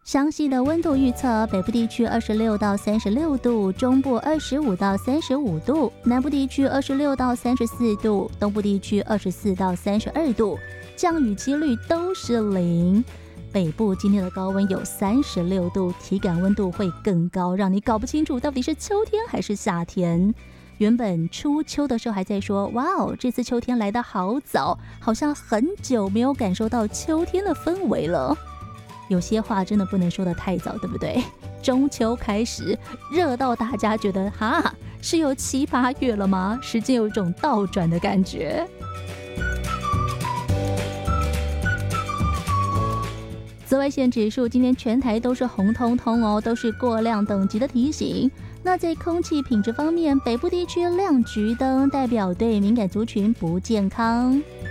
详细的温度预测，北部地区26到36度，中部25到35度，南部地区26到34度，东部地区24到32度，降雨几率都是0。北部今天的高温有36度，体感温度会更高，让你搞不清楚到底是秋天还是夏天。原本初秋的时候还在说，哇哦，这次秋天来得好早，好像很久没有感受到秋天的氛围了。有些话真的不能说得太早，对不对？中秋开始热到大家觉得哈，是有7、8月了吗？时间有一种倒转的感觉。紫外线指数今天全台都是红彤彤哦，都是过量等级的提醒。那在空气品质方面，北部地区亮橘灯，代表对敏感族群不健康。